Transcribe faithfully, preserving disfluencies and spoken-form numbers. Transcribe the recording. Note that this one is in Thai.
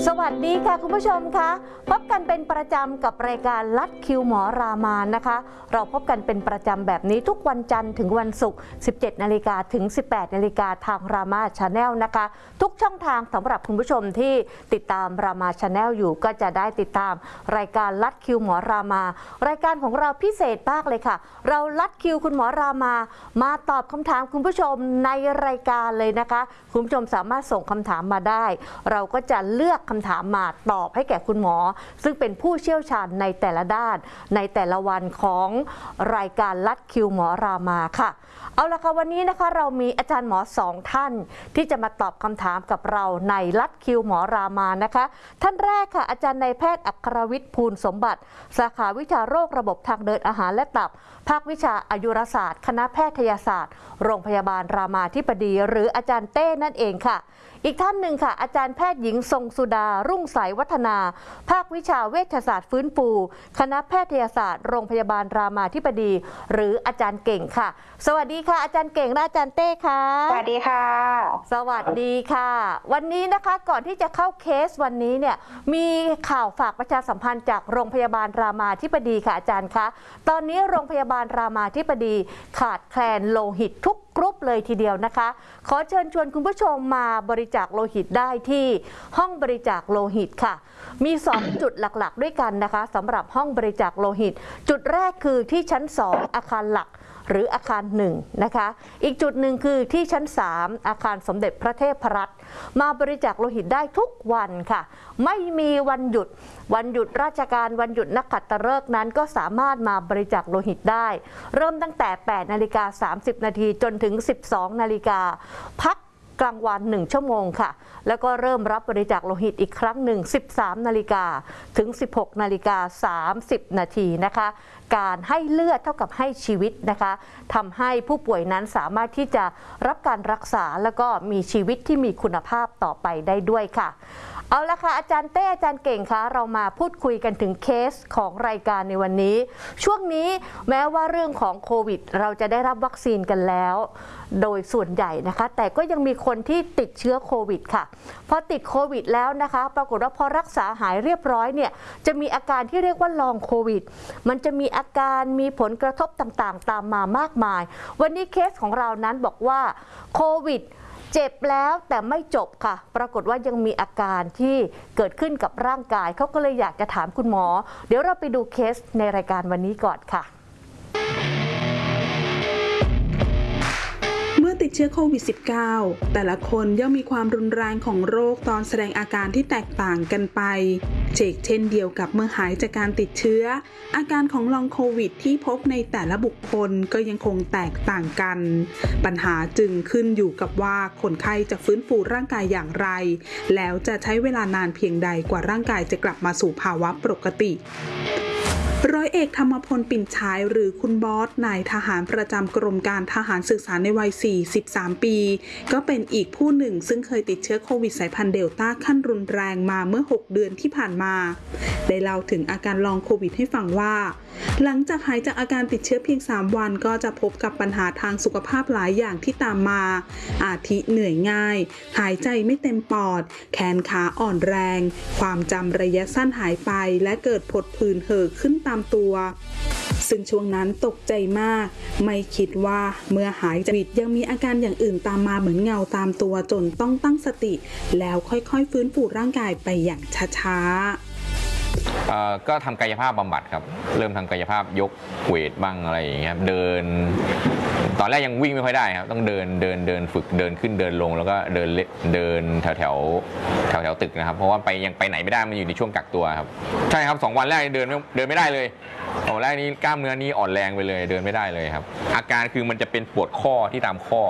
สวัสดีค่ะคุณผู้ชมคะพบกันเป็นประจำกับรายการลัดคิวหมอรามานะคะเราพบกันเป็นประจำแบบนี้ทุกวันจันทร์ถึงวันศุกร์ สิบเจ็ดนาฬิกาถึง สิบแปดนาฬิกาทางรามาชาแนลนะคะทุกช่องทางสำหรับคุณผู้ชมที่ติดตามรามาชาแนลอยู่ก็จะได้ติดตามรายการลัดคิวหมอรามารายการของเราพิเศษมากเลยค่ะเราลัดคิวคุณหมอรามามาตอบคำถามคุณผู้ชมในรายการเลยนะคะคุณผู้ชมสามารถส่งคำถามมาได้เราก็จะเลือกคำถามมาตอบให้แก่คุณหมอซึ่งเป็นผู้เชี่ยวชาญในแต่ละด้านในแต่ละวันของรายการลัดคิวหมอรามาค่ะเอาละค่ะวันนี้นะคะเรามีอาจารย์หมอสองท่านที่จะมาตอบคำถามกับเราในลัดคิวหมอรามานะคะท่านแรกค่ะอาจารย์นายแพทย์อัครวิทย์ภูลสมบัติสาขาวิชาโรคระบบทางเดินอาหารและตับภาควิชาอายุรศาสตร์คณะแพทยศาสตร์โรงพยาบาลรามาธิบดีหรืออาจารย์เต้นั่นเองค่ะอีกท่านหนึ่งค่ะอาจารย์แพทย์หญิงทรงสุดารุ่งใสวัฒนาภาควิชาเวชศาสตร์ฟื้นฟูคณะแพทยศาสตร์โรงพยาบาลรามาธิบดีหรืออาจารย์เก่งค่ะสวัสดีค่ะอาจารย์เก่งและอาจารย์เต้ค่ะสวัสดีค่ะสวัสดีค่ะวันนี้นะคะก่อนที่จะเข้าเคสวันนี้เนี่ยมีข่าวฝากประชาสัมพันธ์จากโรงพยาบาลรามาธิบดีค่ะอาจารย์คะตอนนี้โรงพยาบาลรามาธิบดีขาดแคลนโลหิตทุกกรุ๊ปเลยทีเดียวนะคะขอเชิญชวนคุณผู้ชมมาบริจาคโลหิตได้ที่ห้องบริจาคโลหิตค่ะมีสองจุดหลักๆด้วยกันนะคะสำหรับห้องบริจาคโลหิตจุดแรกคือที่ชั้นสองอาคารหลักหรืออาคารหนึ่งนะคะอีกจุดหนึ่งคือที่ชั้นสามอาคารสมเด็จพระเทพรัตน์มาบริจาคโลหิตได้ทุกวันค่ะไม่มีวันหยุดวันหยุดราชการวันหยุดนักขัตฤกษ์นั้นก็สามารถมาบริจาคโลหิตได้เริ่มตั้งแต่แปดนาฬิกาสามสิบนาทีจนถึงสิบสองนาฬิกาพักกลางวันหนึ่งชั่วโมงค่ะแล้วก็เริ่มรับบริจาคโลหิตอีกครั้งหนึ่งสิบสามนาฬิกาถึงสิบหกนาฬิกาสามสิบนาทีนะคะการให้เลือดเท่ากับให้ชีวิตนะคะทำให้ผู้ป่วยนั้นสามารถที่จะรับการรักษาแล้วก็มีชีวิตที่มีคุณภาพต่อไปได้ด้วยค่ะเอาละค่ะอาจารย์เต้อาจารย์เก่งคะเรามาพูดคุยกันถึงเคสของรายการในวันนี้ช่วงนี้แม้ว่าเรื่องของโควิดเราจะได้รับวัคซีนกันแล้วโดยส่วนใหญ่นะคะแต่ก็ยังมีคนที่ติดเชื้อโควิดค่ะพอติดโควิดแล้วนะคะปรากฏว่าพอรักษาหายเรียบร้อยเนี่ยจะมีอาการที่เรียกว่าลองโควิดมันจะมีอาการมีผลกระทบต่างๆตามมามากมายวันนี้เคสของเรานั้นบอกว่าโควิดเจ็บแล้วแต่ไม่จบค่ะปรากฏว่ายังมีอาการที่เกิดขึ้นกับร่างกายเขาก็เลยอยากจะถามคุณหมอเดี๋ยวเราไปดูเคสในรายการวันนี้ก่อนค่ะเมื่อติดเชื้อโควิด สิบเก้า แต่ละคนย่อมมีความรุนแรงของโรคตอนแสดงอาการที่แตกต่างกันไปเช่นเช่นเดียวกับเมื่อหายจากการติดเชื้ออาการของลองโควิดที่พบในแต่ละบุคคลก็ยังคงแตกต่างกันปัญหาจึงขึ้นอยู่กับว่าคนไข้จะฟื้นฟูร่างกายอย่างไรแล้วจะใช้เวลานานเพียงใดกว่าร่างกายจะกลับมาสู่ภาวะปกติร้อยเอกธรรมพลปิ่นฉายหรือคุณบอสนายทหารประจำกรมการทหารศึกษาในวัย สี่สิบสาม ปีก็เป็นอีกผู้หนึ่งซึ่งเคยติดเชื้อโควิดสายพันธุ์เดลต้าขั้นรุนแรงมาเมื่อหกเดือนที่ผ่านมาได้เล่าถึงอาการลองโควิดให้ฟังว่าหลังจากหายจากอาการติดเชื้อเพียงสามวันก็จะพบกับปัญหาทางสุขภาพหลายอย่างที่ตามมาอาทิเหนื่อยง่ายหายใจไม่เต็มปอดแขนขาอ่อนแรงความจำระยะสั้นหายไปและเกิดผดผื่นเห่อขึ้นตามตัวซึ่งช่วงนั้นตกใจมากไม่คิดว่าเมื่อหายจากโควิดยังมีอาการอย่างอื่นตามมาเหมือนเงาตามตัวจนต้องตั้งสติแล้วค่อยๆฟื้นฟูร่างกายไปอย่างช้าๆก็ทำกายภาพบำบัดครับเริ่มทำกายภาพยกเวทบ้างอะไรอย่างเงี้ยเดินตอนแรกยังวิ่งไม่ค่อยได้ครับต้องเดินเดินเดินฝึกเดินขึ้นเดินลงแล้วก็เดินเดินแถวแถวแถวแถวตึกนะครับเพราะว่าไปยังไปไหนไม่ได้มันอยู่ในช่วงกักตัวครับใช่ครับสองวันแรกเดินเดินไม่ได้เลยโอ้แรกนี้กล้ามเนื้อนี้อ่อนแรงไปเลยเดินไม่ได้เลยครับอาการคือมันจะเป็นปวดข้อที่ตามข้อ